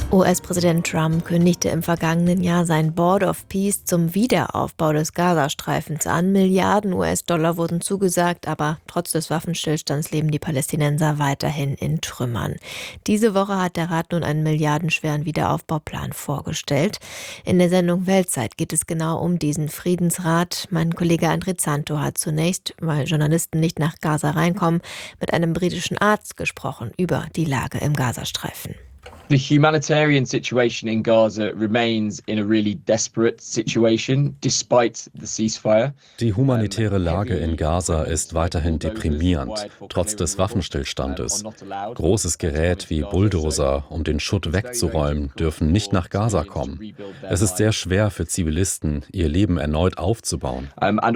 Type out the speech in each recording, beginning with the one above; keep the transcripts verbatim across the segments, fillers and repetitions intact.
U S-Präsident Trump kündigte im vergangenen Jahr sein Board of Peace zum Wiederaufbau des Gazastreifens an. Milliarden U S-Dollar wurden zugesagt, aber trotz des Waffenstillstands leben die Palästinenser weiterhin in Trümmern. Diese Woche hat der Rat nun einen milliardenschweren Wiederaufbauplan vorgestellt. In der Sendung Weltzeit geht es genau um diesen Friedensrat. Mein Kollege André Zanto hat zunächst, weil Journalisten nicht nach Gaza reinkommen, mit einem britischen Arzt gesprochen über die Lage im Gazastreifen. The humanitarian situation in Gaza remains in a really desperate situation despite the ceasefire. Die humanitäre Lage in Gaza ist weiterhin deprimierend, trotz des Waffenstillstandes. Großes Gerät wie Bulldozer, um den Schutt wegzuräumen, dürfen nicht nach Gaza kommen. Es ist sehr schwer für Zivilisten, ihr Leben erneut aufzubauen.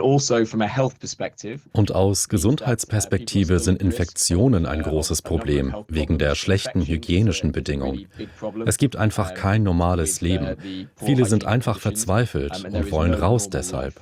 Und aus Gesundheitsperspektive sind Infektionen ein großes Problem, wegen der schlechten hygienischen Bedingungen. Es gibt einfach kein normales Leben. Viele sind einfach verzweifelt und wollen raus deshalb.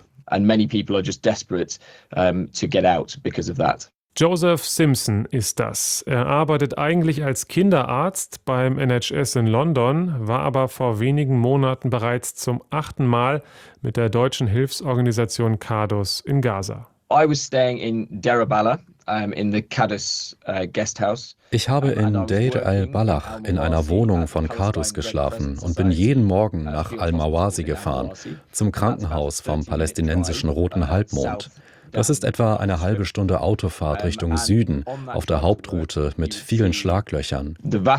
Joseph Simpson ist das. Er arbeitet eigentlich als Kinderarzt beim N H S in London, war aber vor wenigen Monaten bereits zum achten Mal mit der deutschen Hilfsorganisation Qadus in Gaza. I was staying in Deir al-Balah, um, in the Qadus uh, guest house. Ich habe in Deir al-Balah in einer Wohnung von Qadus geschlafen und bin jeden Morgen nach Al-Mawasi gefahren, zum Krankenhaus vom palästinensischen Roten Halbmond. Das ist etwa eine halbe Stunde Autofahrt Richtung Süden auf der Hauptroute mit vielen Schlaglöchern.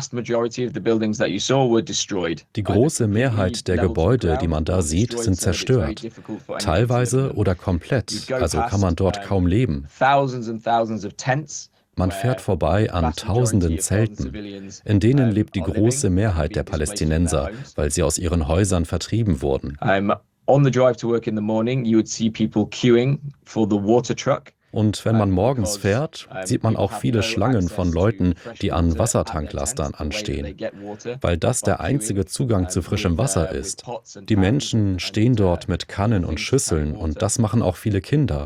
Die große Mehrheit der Gebäude, die man da sieht, sind zerstört. Teilweise oder komplett, also kann man dort kaum leben. Man fährt vorbei an tausenden Zelten. In denen lebt die große Mehrheit der Palästinenser, weil sie aus ihren Häusern vertrieben wurden. On the drive to work in the morning, you would see people queuing for the water truck. Und wenn man morgens fährt, sieht man auch viele Schlangen von Leuten, die an Wassertanklastern anstehen, weil das der einzige Zugang zu frischem Wasser ist. Die Menschen stehen dort mit Kannen und Schüsseln und das machen auch viele Kinder.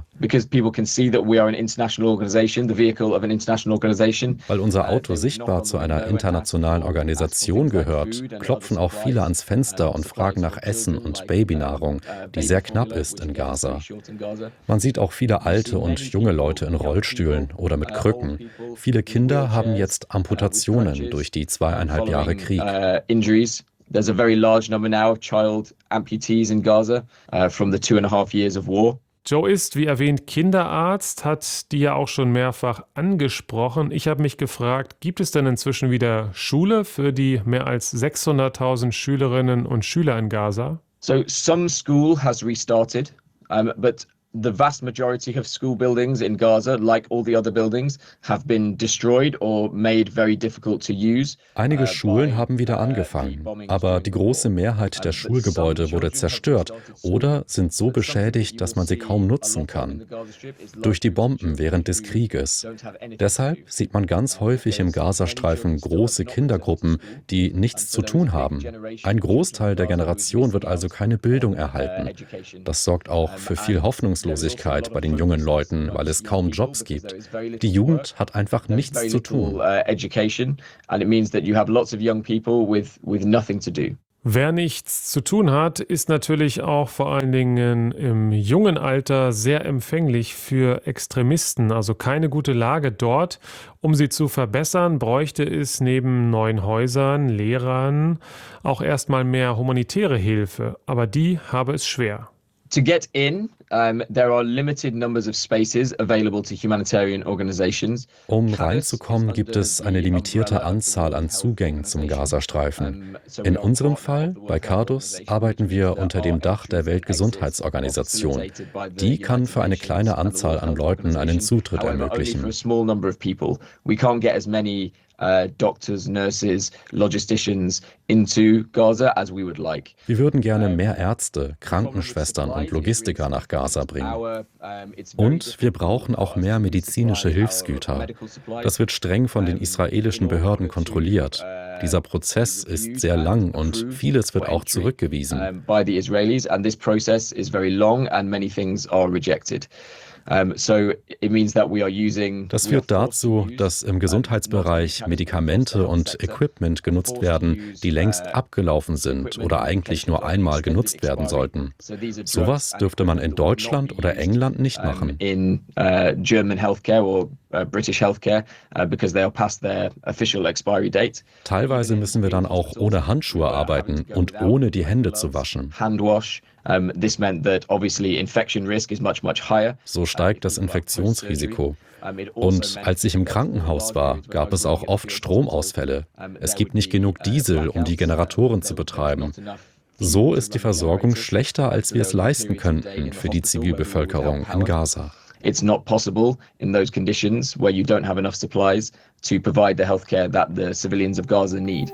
Weil unser Auto sichtbar zu einer internationalen Organisation gehört, klopfen auch viele ans Fenster und fragen nach Essen und Babynahrung, die sehr knapp ist in Gaza. Man sieht auch viele alte und junge Leute in Rollstühlen oder mit Krücken. Viele Kinder haben jetzt Amputationen durch die zweieinhalb Jahre Krieg. There's a very large number now of child amputees in Gaza uh, from the two and a half years of war. Joe ist, wie erwähnt, Kinderarzt, hat die ja auch schon mehrfach angesprochen. Ich habe mich gefragt, gibt es denn inzwischen wieder Schule für die mehr als sechshunderttausend Schülerinnen und Schüler in Gaza? So some school has restarted, um, but the vast majority of school buildings in Gaza, like all the other buildings, have been destroyed or made very difficult to use. Einige Schulen haben wieder angefangen, aber die große Mehrheit der Schulgebäude wurde zerstört oder sind so beschädigt, dass man sie kaum nutzen kann. Durch die Bomben während des Krieges. Deshalb sieht man ganz häufig im Gazastreifen große Kindergruppen, die nichts zu tun haben. Ein Großteil der Generation wird also keine Bildung erhalten. Das sorgt auch für viel Hoffnungslosigkeit bei den jungen Leuten, weil es kaum Jobs gibt. Die Jugend hat einfach nichts zu tun. Wer nichts zu tun hat, ist natürlich auch vor allen Dingen im jungen Alter sehr empfänglich für Extremisten. Also keine gute Lage dort. Um sie zu verbessern, bräuchte es neben neuen Häusern, Lehrern auch erstmal mehr humanitäre Hilfe. Aber die habe es schwer. To get in, um, there are limited numbers of spaces available to humanitarian organizations. Um reinzukommen, gibt es eine limitierte Anzahl an Zugängen zum Gazastreifen. In unserem Fall, bei Qadus, arbeiten wir unter dem Dach der Weltgesundheitsorganisation. Die kann für eine kleine Anzahl an Leuten einen Zutritt ermöglichen. Uh, doctors, nurses, logisticians into Gaza as we would like. Wir würden gerne mehr Ärzte, Krankenschwestern und Logistiker nach Gaza bringen. Und wir brauchen auch mehr medizinische Hilfsgüter. Das wird streng von den israelischen Behörden kontrolliert. Dieser Prozess ist sehr lang und vieles wird auch zurückgewiesen. By the Israelis, and this process is very long and many things are rejected. Das führt dazu, dass im Gesundheitsbereich Medikamente und Equipment genutzt werden, die längst abgelaufen sind oder eigentlich nur einmal genutzt werden sollten. Sowas dürfte man in Deutschland oder England nicht machen. In uh, German healthcare or uh, British healthcare uh, because they are past their official expiry date. Teilweise müssen wir dann auch ohne Handschuhe arbeiten und ohne die Hände zu waschen. Handwash. Um, this meant that obviously infection risk is much much higher. So steigt das Infektionsrisiko. Und als ich im Krankenhaus war, gab es auch oft Stromausfälle. Es gibt nicht genug Diesel, um die Generatoren zu betreiben. So ist die Versorgung schlechter, als wir es leisten könnten für die Zivilbevölkerung in Gaza. It's not possible in those conditions where you don't have enough supplies to provide the healthcare that the civilians of Gaza need.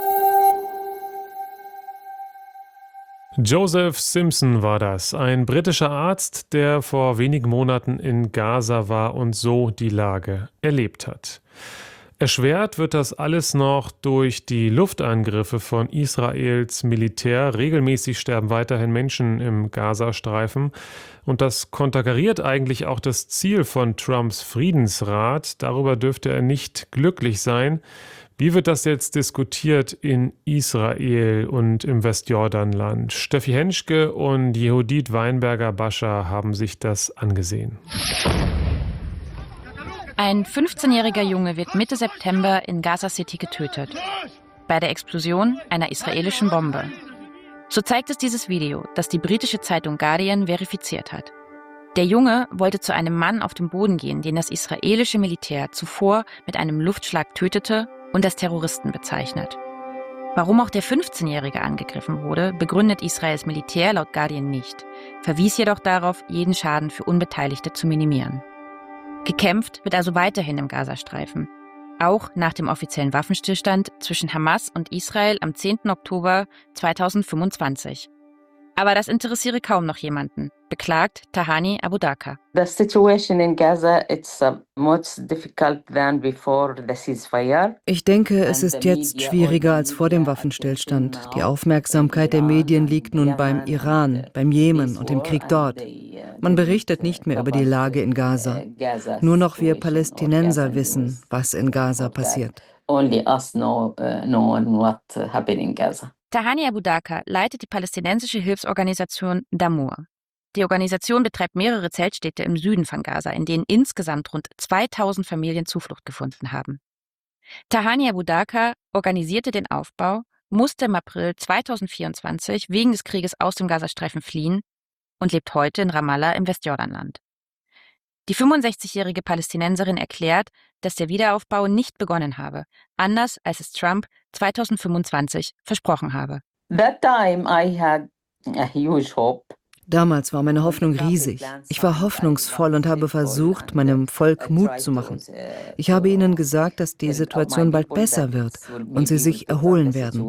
Joseph Simpson war das, ein britischer Arzt, der vor wenigen Monaten in Gaza war und so die Lage erlebt hat. Erschwert wird das alles noch durch die Luftangriffe von Israels Militär. Regelmäßig sterben weiterhin Menschen im Gazastreifen. Und das konterkariert eigentlich auch das Ziel von Trumps Friedensrat. Darüber dürfte er nicht glücklich sein. Wie wird das jetzt diskutiert in Israel und im Westjordanland? Steffi Henschke und Yehudit Weinberger-Bascha haben sich das angesehen. Ein fünfzehnjähriger Junge wird Mitte September in Gaza City getötet. Bei der Explosion einer israelischen Bombe. So zeigt es dieses Video, das die britische Zeitung Guardian verifiziert hat. Der Junge wollte zu einem Mann auf dem Boden gehen, den das israelische Militär zuvor mit einem Luftschlag tötete und als Terroristen bezeichnet. Warum auch der fünfzehnjährige angegriffen wurde, begründet Israels Militär laut Guardian nicht, verwies jedoch darauf, jeden Schaden für Unbeteiligte zu minimieren. Gekämpft wird also weiterhin im Gazastreifen, auch nach dem offiziellen Waffenstillstand zwischen Hamas und Israel am zehnten Oktober zweitausendfünfundzwanzig. Aber das interessiere kaum noch jemanden, beklagt Tahani Abudaka. The situation in Gaza it's uh, much difficult than before the ceasefire. Ich denke, es ist jetzt schwieriger als vor dem Waffenstillstand. Die Aufmerksamkeit der Medien liegt nun beim Iran, beim Jemen und dem Krieg dort. Man berichtet nicht mehr über die Lage in Gaza. Nur noch wir Palästinenser wissen, was in Gaza passiert. Only us know, uh, know what happened in Gaza. Tahani Abudaka leitet die palästinensische Hilfsorganisation Damour. Die Organisation betreibt mehrere Zeltstädte im Süden von Gaza, in denen insgesamt rund zweitausend Familien Zuflucht gefunden haben. Tahani Abudaka organisierte den Aufbau, musste im April zweitausendvierundzwanzig wegen des Krieges aus dem Gazastreifen fliehen und lebt heute in Ramallah im Westjordanland. Die fünfundsechzigjährige Palästinenserin erklärt, dass der Wiederaufbau nicht begonnen habe, anders als es Trump zweitausendfünfundzwanzig versprochen habe. That time I had a huge hope. Damals war meine Hoffnung riesig. Ich war hoffnungsvoll und habe versucht, meinem Volk Mut zu machen. Ich habe ihnen gesagt, dass die Situation bald besser wird und sie sich erholen werden.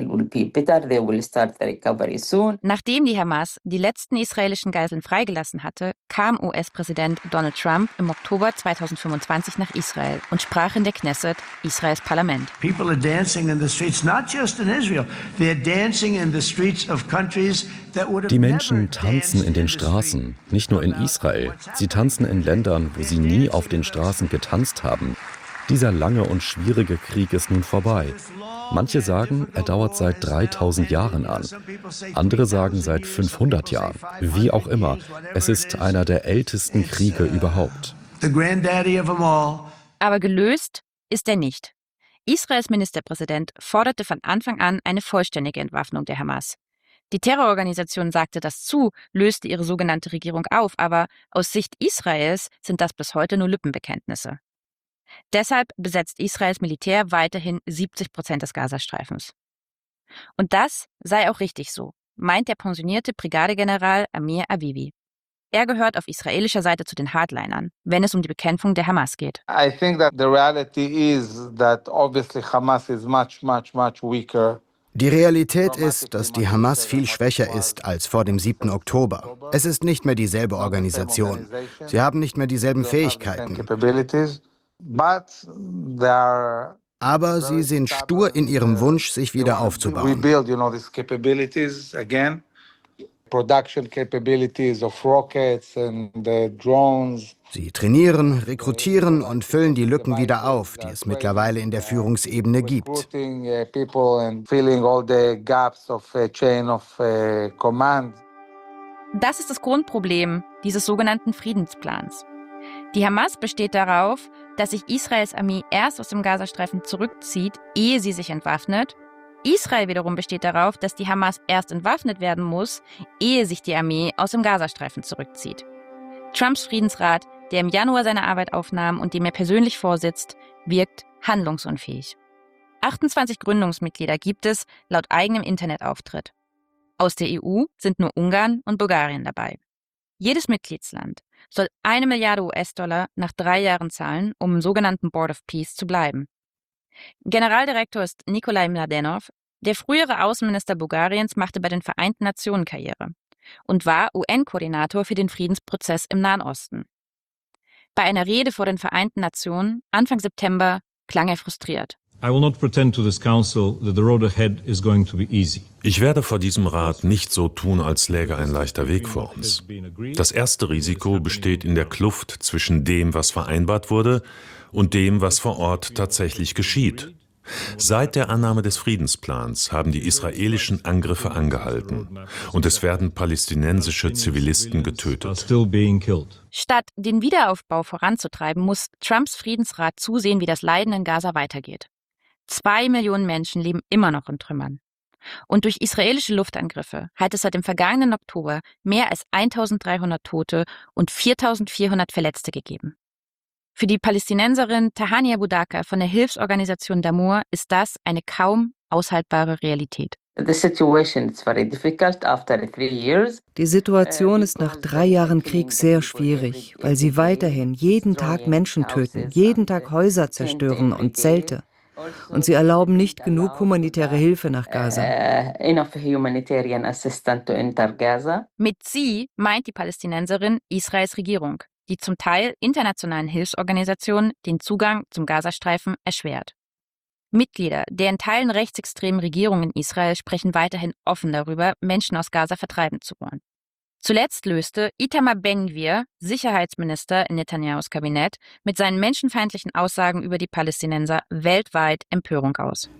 Nachdem die Hamas die letzten israelischen Geiseln freigelassen hatte, kam U S-Präsident Donald Trump im Oktober zweitausendfünfundzwanzig nach Israel und sprach in der Knesset, Israels Parlament. People are dancing in the streets, not just in Israel. They're dancing in the streets of countries that would have Die Menschen tanzen in den Straßen, nicht nur in Israel. Sie tanzen in Ländern, wo sie nie auf den Straßen getanzt haben. Dieser lange und schwierige Krieg ist nun vorbei. Manche sagen, er dauert seit dreitausend Jahren an. Andere sagen seit fünfhundert Jahren. Wie auch immer, es ist einer der ältesten Kriege überhaupt. Aber gelöst ist er nicht. Israels Ministerpräsident forderte von Anfang an eine vollständige Entwaffnung der Hamas. Die Terrororganisation sagte das zu, löste ihre sogenannte Regierung auf, aber aus Sicht Israels sind das bis heute nur Lippenbekenntnisse. Deshalb besetzt Israels Militär weiterhin siebzig Prozent des Gazastreifens. Und das sei auch richtig so, meint der pensionierte Brigadegeneral Amir Avivi. Er gehört auf israelischer Seite zu den Hardlinern, wenn es um die Bekämpfung der Hamas geht. I think that the reality is that obviously Hamas is much, much, much weaker. Die Realität ist, dass die Hamas viel schwächer ist als vor dem siebten Oktober. Es ist nicht mehr dieselbe Organisation. Sie haben nicht mehr dieselben Fähigkeiten. Aber sie sind stur in ihrem Wunsch, sich wieder aufzubauen. Production capabilities of rockets and uh, drones. Sie trainieren, rekrutieren und füllen die Lücken wieder auf, die es mittlerweile in der Führungsebene gibt. Das ist das Grundproblem dieses sogenannten Friedensplans. Die Hamas besteht darauf, dass sich Israels Armee erst aus dem Gazastreifen zurückzieht, ehe sie sich entwaffnet. Israel wiederum besteht darauf, dass die Hamas erst entwaffnet werden muss, ehe sich die Armee aus dem Gazastreifen zurückzieht. Trumps Friedensrat, der im Januar seine Arbeit aufnahm und dem er persönlich vorsitzt, wirkt handlungsunfähig. achtundzwanzig Gründungsmitglieder gibt es laut eigenem Internetauftritt. Aus der E U sind nur Ungarn und Bulgarien dabei. Jedes Mitgliedsland soll eine Milliarde U S-Dollar nach drei Jahren zahlen, um im sogenannten Board of Peace zu bleiben. Generaldirektor ist Nikolai Mladenov. Der frühere Außenminister Bulgariens machte bei den Vereinten Nationen Karriere und war U N-Koordinator für den Friedensprozess im Nahen Osten. Bei einer Rede vor den Vereinten Nationen Anfang September klang er frustriert. Ich werde vor diesem Rat nicht so tun, als läge ein leichter Weg vor uns. Das erste Risiko besteht in der Kluft zwischen dem, was vereinbart wurde, und dem, was vor Ort tatsächlich geschieht. Seit der Annahme des Friedensplans haben die israelischen Angriffe angehalten und es werden palästinensische Zivilisten getötet. Statt den Wiederaufbau voranzutreiben, muss Trumps Friedensrat zusehen, wie das Leiden in Gaza weitergeht. Zwei Millionen Menschen leben immer noch in Trümmern. Und durch israelische Luftangriffe hat es seit dem vergangenen Oktober mehr als eintausenddreihundert Tote und viertausendvierhundert Verletzte gegeben. Für die Palästinenserin Tahania Budaka von der Hilfsorganisation Damour ist das eine kaum aushaltbare Realität. Die Situation ist nach drei Jahren Krieg sehr schwierig, weil sie weiterhin jeden Tag Menschen töten, jeden Tag Häuser zerstören und Zelte. Und sie erlauben nicht genug humanitäre Hilfe nach Gaza. Mit sie meint die Palästinenserin Israels Regierung, die zum Teil internationalen Hilfsorganisationen den Zugang zum Gazastreifen erschwert. Mitglieder der in Teilen rechtsextremen Regierungen in Israel sprechen weiterhin offen darüber, Menschen aus Gaza vertreiben zu wollen. Zuletzt löste Itamar Ben-Gvir, Sicherheitsminister in Netanyahus Kabinett, mit seinen menschenfeindlichen Aussagen über die Palästinenser weltweit Empörung aus.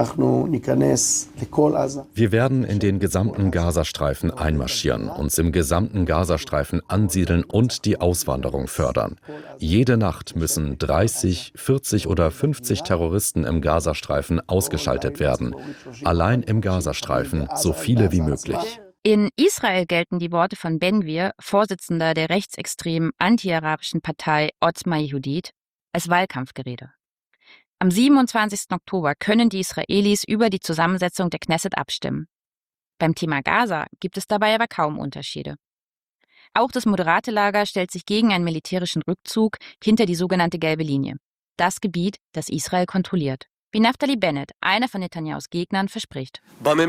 Wir werden in den gesamten Gazastreifen einmarschieren, uns im gesamten Gazastreifen ansiedeln und die Auswanderung fördern. Jede Nacht müssen dreißig, vierzig oder fünfzig Terroristen im Gazastreifen ausgeschaltet werden. Allein im Gazastreifen so viele wie möglich. In Israel gelten die Worte von Ben-Gvir, Vorsitzender der rechtsextremen anti-arabischen Partei Otzma Yehudit, als Wahlkampfgerede. Am siebenundzwanzigsten Oktober können die Israelis über die Zusammensetzung der Knesset abstimmen. Beim Thema Gaza gibt es dabei aber kaum Unterschiede. Auch das moderate Lager stellt sich gegen einen militärischen Rückzug hinter die sogenannte Gelbe Linie, das Gebiet, das Israel kontrolliert. Wie Naftali Bennett, einer von Netanyahus Gegnern, verspricht.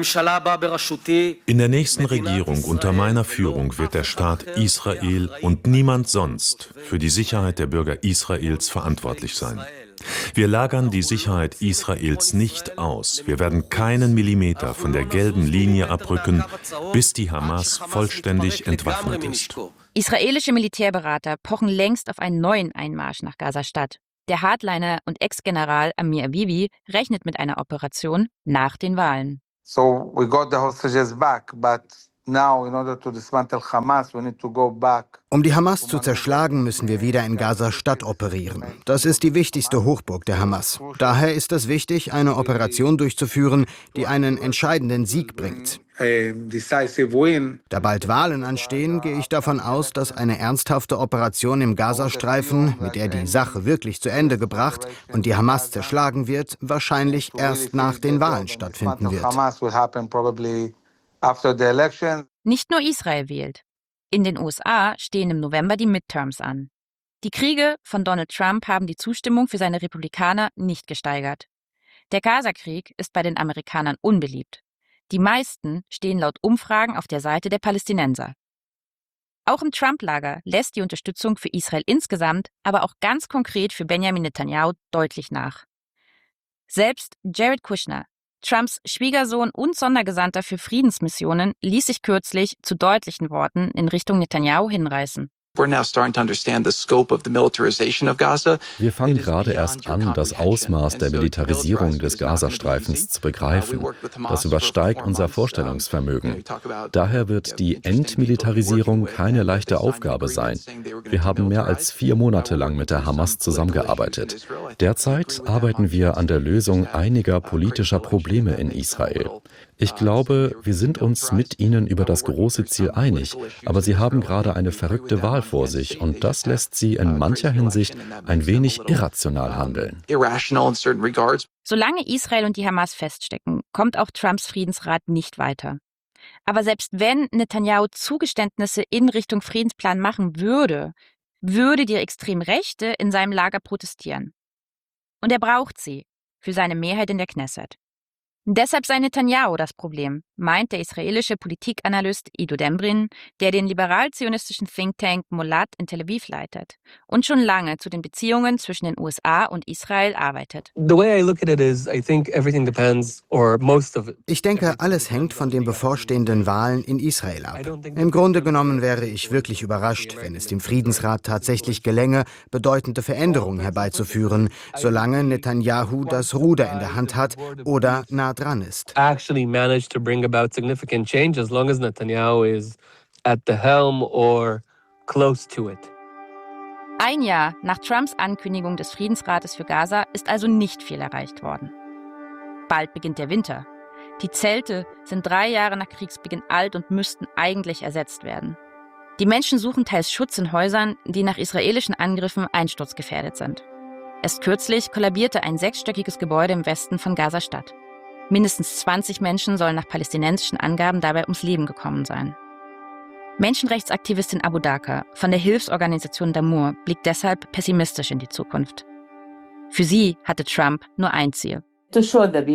In der nächsten Regierung unter meiner Führung wird der Staat Israel und niemand sonst für die Sicherheit der Bürger Israels verantwortlich sein. Wir lagern die Sicherheit Israels nicht aus. Wir werden keinen Millimeter von der gelben Linie abrücken, bis die Hamas vollständig entwaffnet ist. Israelische Militärberater pochen längst auf einen neuen Einmarsch nach Gaza-Stadt. Der Hardliner und Ex-General Amir Avivi rechnet mit einer Operation nach den Wahlen. So we got the hostages back, but now in order to dismantle Hamas, we need to go back. Um die Hamas zu zerschlagen, müssen wir wieder in Gaza-Stadt operieren. Das ist die wichtigste Hochburg der Hamas. Daher ist es wichtig, eine Operation durchzuführen, die einen entscheidenden Sieg bringt. Da bald Wahlen anstehen, gehe ich davon aus, dass eine ernsthafte Operation im Gazastreifen, mit der die Sache wirklich zu Ende gebracht und die Hamas zerschlagen wird, wahrscheinlich erst nach den Wahlen stattfinden wird. Nicht nur Israel wählt. In den U S A stehen im November die Midterms an. Die Kriege von Donald Trump haben die Zustimmung für seine Republikaner nicht gesteigert. Der Gaza-Krieg ist bei den Amerikanern unbeliebt. Die meisten stehen laut Umfragen auf der Seite der Palästinenser. Auch im Trump-Lager lässt die Unterstützung für Israel insgesamt, aber auch ganz konkret für Benjamin Netanyahu deutlich nach. Selbst Jared Kushner, Trumps Schwiegersohn und Sondergesandter für Friedensmissionen ließ sich kürzlich zu deutlichen Worten in Richtung Netanyahu hinreißen. Wir fangen gerade erst an, das Ausmaß der Militarisierung des Gazastreifens zu begreifen. Das übersteigt unser Vorstellungsvermögen. Daher wird die Entmilitarisierung keine leichte Aufgabe sein. Wir haben mehr als vier Monate lang mit der Hamas zusammengearbeitet. Derzeit arbeiten wir an der Lösung einiger politischer Probleme in Israel. Ich glaube, wir sind uns mit ihnen über das große Ziel einig, aber sie haben gerade eine verrückte Wahl vor sich und das lässt sie in mancher Hinsicht ein wenig irrational handeln. Solange Israel und die Hamas feststecken, kommt auch Trumps Friedensrat nicht weiter. Aber selbst wenn Netanyahu Zugeständnisse in Richtung Friedensplan machen würde, würde die Extremrechte in seinem Lager protestieren. Und er braucht sie für seine Mehrheit in der Knesset. Deshalb sei Netanyahu das Problem, meint der israelische Politikanalyst Ido Dembrin, der den liberal-zionistischen Think Tank Molat in Tel Aviv leitet und schon lange zu den Beziehungen zwischen den U S A und Israel arbeitet. Ich denke, alles hängt von den bevorstehenden Wahlen in Israel ab. Im Grunde genommen wäre ich wirklich überrascht, wenn es dem Friedensrat tatsächlich gelänge, bedeutende Veränderungen herbeizuführen, solange Netanyahu das Ruder in der Hand hat oder nah dran ist. Actually managed to bring about significant change as long as Netanyahu is at the helm or close to it. Ein Jahr nach Trumps Ankündigung des Friedensrates für Gaza ist also nicht viel erreicht worden. Bald beginnt der Winter. Die Zelte sind drei Jahre nach Kriegsbeginn alt und müssten eigentlich ersetzt werden. Die Menschen suchen teils Schutz in Häusern, die nach israelischen Angriffen einsturzgefährdet sind. Erst kürzlich kollabierte ein sechsstöckiges Gebäude im Westen von Gaza-Stadt. Mindestens zwanzig Menschen sollen nach palästinensischen Angaben dabei ums Leben gekommen sein. Menschenrechtsaktivistin Abu Dhaka von der Hilfsorganisation Damour blickt deshalb pessimistisch in die Zukunft. Für sie hatte Trump nur ein Ziel. Es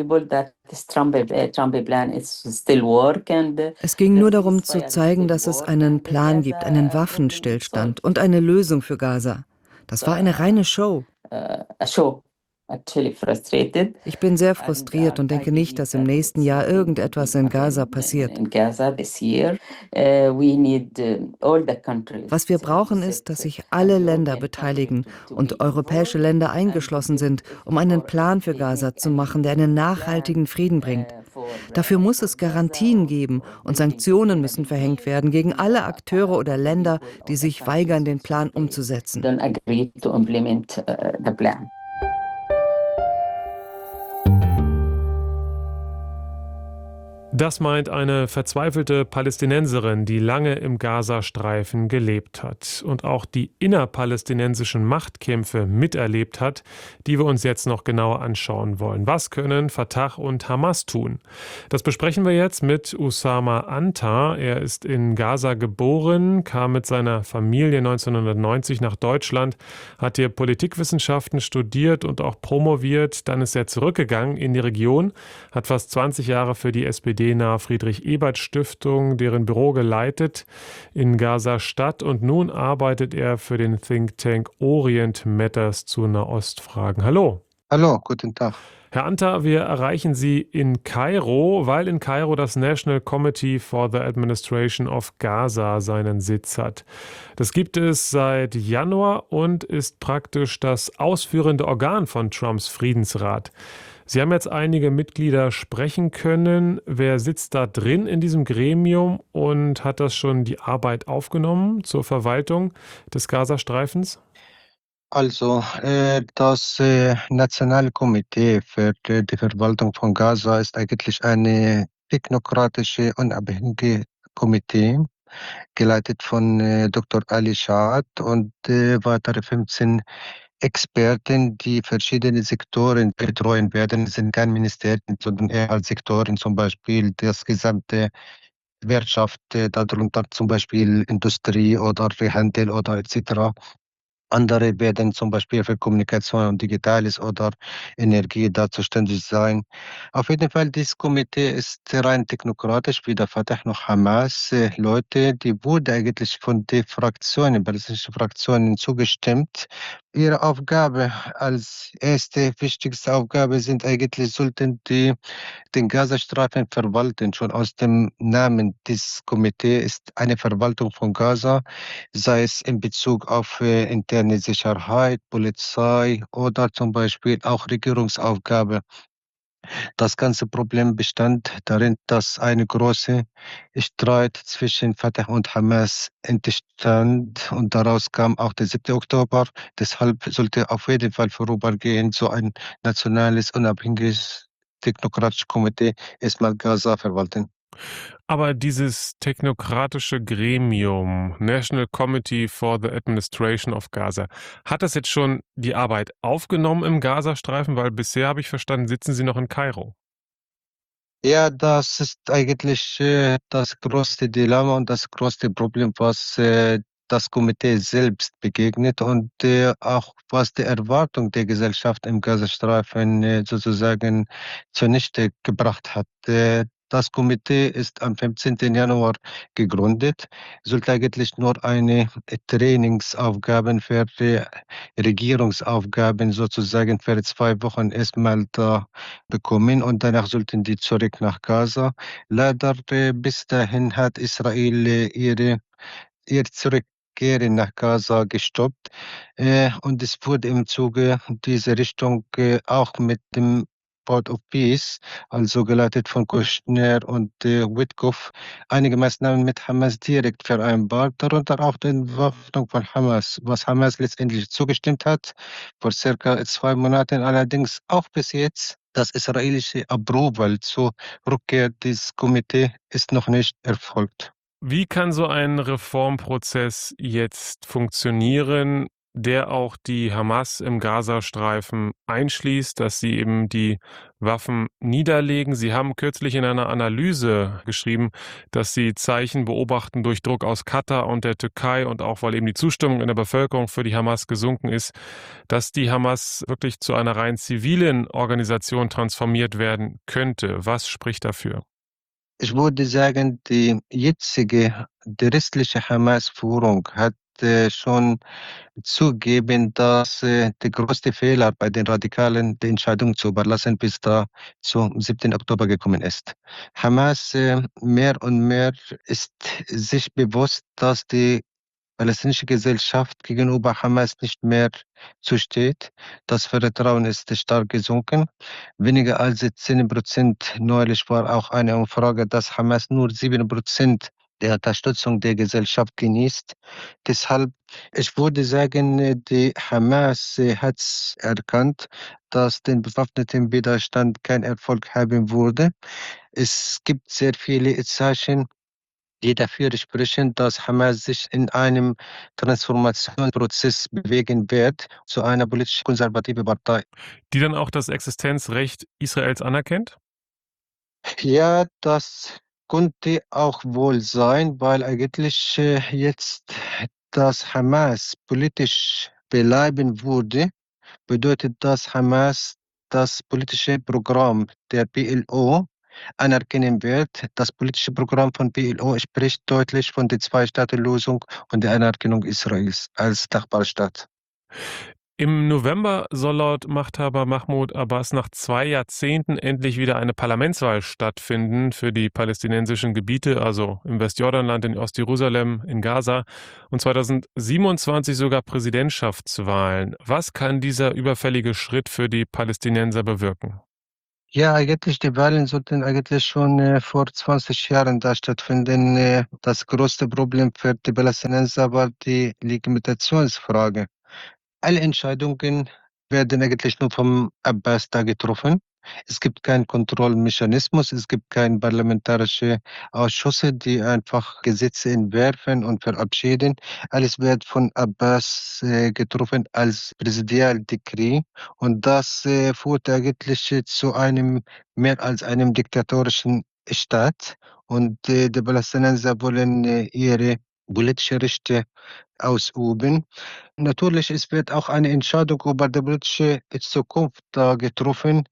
ging nur darum zu zeigen, dass es einen Plan gibt, einen Waffenstillstand und eine Lösung für Gaza. Das war eine reine Show. Ich bin sehr frustriert und denke nicht, dass im nächsten Jahr irgendetwas in Gaza passiert. Was wir brauchen ist, dass sich alle Länder beteiligen und europäische Länder eingeschlossen sind, um einen Plan für Gaza zu machen, der einen nachhaltigen Frieden bringt. Dafür muss es Garantien geben und Sanktionen müssen verhängt werden gegen alle Akteure oder Länder, die sich weigern, den Plan umzusetzen. Das meint eine verzweifelte Palästinenserin, die lange im Gazastreifen gelebt hat und auch die innerpalästinensischen Machtkämpfe miterlebt hat, die wir uns jetzt noch genauer anschauen wollen. Was können Fatah und Hamas tun? Das besprechen wir jetzt mit Usama Antar. Er ist in Gaza geboren, kam mit seiner Familie neunzehnhundertneunzig nach Deutschland, hat hier Politikwissenschaften studiert und auch promoviert. Dann ist er zurückgegangen in die Region, hat fast zwanzig Jahre für die S P D nahe Friedrich-Ebert-Stiftung, deren Büro geleitet in Gaza-Stadt, und nun arbeitet er für den Think Tank Orient Matters zu Nahostfragen. Hallo. Hallo, guten Tag. Herr Antar, wir erreichen Sie in Kairo, weil in Kairo das National Committee for the Administration of Gaza seinen Sitz hat. Das gibt es seit Januar und ist praktisch das ausführende Organ von Trumps Friedensrat. Sie haben jetzt einige Mitglieder sprechen können. Wer sitzt da drin in diesem Gremium und hat das schon die Arbeit aufgenommen zur Verwaltung des Gazastreifens? Also, äh, das äh, Nationale Komitee für die, die Verwaltung von Gaza ist eigentlich eine technokratische, unabhängige Komitee, geleitet von äh, Doktor Ali Shahad und äh, weitere fünfzehn Experten, die verschiedene Sektoren betreuen werden. Es sind keine Ministerien, sondern eher als Sektoren, zum Beispiel das gesamte Wirtschaft, äh, darunter zum Beispiel Industrie oder Handel oder et cetera. Andere werden zum Beispiel für Kommunikation und Digitales oder Energie da zuständig sein. Auf jeden Fall, dieses Komitee ist rein technokratisch, weder Fatah noch Hamas. Äh, Leute, die wurde eigentlich von den Fraktionen, palästinensischen Fraktionen zugestimmt, Ihre Aufgabe als erste wichtigste Aufgabe sind eigentlich, sollten die den Gazastreifen verwalten. Schon aus dem Namen des Komitees ist eine Verwaltung von Gaza, sei es in Bezug auf äh, interne Sicherheit, Polizei oder zum Beispiel auch Regierungsaufgabe. Das ganze Problem bestand darin, dass eine große Streit zwischen Fatah und Hamas entstand und daraus kam auch der siebte Oktober. Deshalb sollte auf jeden Fall vorübergehend so ein nationales, unabhängiges technokratisches Komitee erstmal Gaza verwalten. Aber dieses technokratische Gremium, National Committee for the Administration of Gaza, hat das jetzt schon die Arbeit aufgenommen im Gazastreifen? Weil bisher habe ich verstanden, sitzen sie noch in Kairo. Ja, das ist eigentlich äh, das größte Dilemma und das größte Problem, was äh, das Komitee selbst begegnet und äh, auch was die Erwartung der Gesellschaft im Gazastreifen äh, sozusagen zunichte gebracht hat. Äh, das Komitee ist am fünfzehnten Januar gegründet, sollte eigentlich nur eine Trainingsaufgaben für die Regierungsaufgaben sozusagen für zwei Wochen erstmal da bekommen und danach sollten die zurück nach Gaza. Leider äh, bis dahin hat Israel äh, ihre, ihr Zurückkehren nach Gaza gestoppt äh, und es wurde im Zuge dieser Richtung äh, auch mit dem Board of Peace, also geleitet von Kushner und äh, Witkoff, einige Maßnahmen mit Hamas direkt vereinbart, darunter auch die Entwaffnung von Hamas, was Hamas letztendlich zugestimmt hat, vor circa zwei Monaten, allerdings auch bis jetzt. Das israelische Approval zur Rückkehr des Komitees ist noch nicht erfolgt. Wie kann so ein Reformprozess jetzt funktionieren, der auch die Hamas im Gazastreifen einschließt, dass sie eben die Waffen niederlegen? Sie haben kürzlich in einer Analyse geschrieben, dass sie Zeichen beobachten durch Druck aus Katar und der Türkei und auch weil eben die Zustimmung in der Bevölkerung für die Hamas gesunken ist, dass die Hamas wirklich zu einer rein zivilen Organisation transformiert werden könnte. Was spricht dafür? Ich würde sagen, die jetzige, die restliche Hamas-Führung hat äh, schon zugeben, dass äh, der größte Fehler bei den Radikalen die Entscheidung zu überlassen bis da zum siebten Oktober gekommen ist. Hamas äh, mehr und mehr ist sich bewusst, dass die palästinensische Gesellschaft gegenüber Hamas nicht mehr zusteht. Das Vertrauen ist stark gesunken. Weniger als zehn Prozent. Neulich war auch eine Umfrage, dass Hamas nur sieben Prozent der Unterstützung der Gesellschaft genießt. Deshalb, ich würde sagen, die Hamas hat erkannt, dass den bewaffneten Widerstand keinen Erfolg haben würde. Es gibt sehr viele Zeichen, die dafür sprechen, dass Hamas sich in einem Transformationsprozess bewegen wird zu einer politisch konservativen Partei. Die dann auch das Existenzrecht Israels anerkennt? Ja, das könnte auch wohl sein, weil eigentlich äh, jetzt das Hamas politisch bleiben würde, bedeutet das Hamas das politische Programm der P L O anerkennen wird. Das politische Programm von P L O spricht deutlich von der Zwei-Staaten-Lösung und der Anerkennung Israels als Nachbarstaat. Im November soll laut Machthaber Mahmoud Abbas nach zwei Jahrzehnten endlich wieder eine Parlamentswahl stattfinden für die palästinensischen Gebiete, also im Westjordanland, in Ostjerusalem, in Gaza und zweitausendsiebenundzwanzig sogar Präsidentschaftswahlen. Was kann dieser überfällige Schritt für die Palästinenser bewirken? Ja, eigentlich die Wahlen sollten eigentlich schon äh, vor zwanzig Jahren da stattfinden. Äh, das größte Problem für die Palästinenser war die Legitimationsfrage. Alle Entscheidungen werden eigentlich nur vom Abbas da getroffen. Es gibt keinen Kontrollmechanismus, es gibt keine parlamentarische Ausschüsse, die einfach Gesetze entwerfen und verabschieden. Alles wird von Abbas äh, getroffen als Präsidialdekret und das äh, führt eigentlich äh, zu einem mehr als einem diktatorischen Staat und äh, die Palästinenser wollen äh, ihre politische Rechte ausüben. Natürlich, es wird auch eine Entscheidung über die politische Zukunft da getroffen.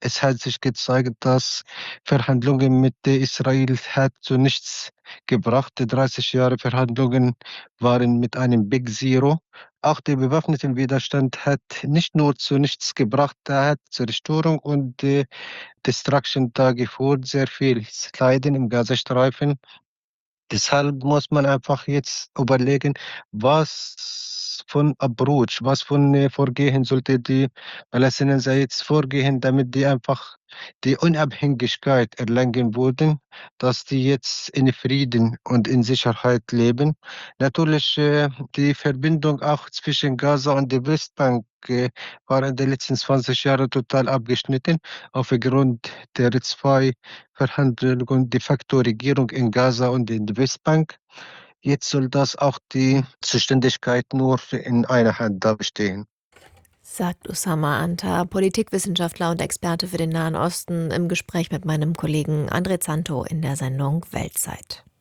es hat sich gezeigt, dass Verhandlungen mit Israel hat zu nichts gebracht. Die dreißig Jahre Verhandlungen waren mit einem Big Zero. Auch der bewaffnete Widerstand hat nicht nur zu nichts gebracht, er hat Zerstörung und äh, Destruction da geführt, sehr viel Leiden im Gazastreifen. Deshalb muss man einfach jetzt überlegen, was von Approach, was von äh, Vorgehen sollte die Palästinenser jetzt vorgehen, damit die einfach die Unabhängigkeit erlangen würden, dass die jetzt in Frieden und in Sicherheit leben. Natürlich äh, die Verbindung auch zwischen Gaza und der Westbank äh, war in den letzten zwanzig Jahren total abgeschnitten, aufgrund der zwei Verhandlungen de facto Regierung in Gaza und in der Westbank. Jetzt soll das auch die Zuständigkeit nur in einer Hand da bestehen. Sagt Usama Anta, Politikwissenschaftler und Experte für den Nahen Osten, im Gespräch mit meinem Kollegen André Zanto in der Sendung Weltzeit.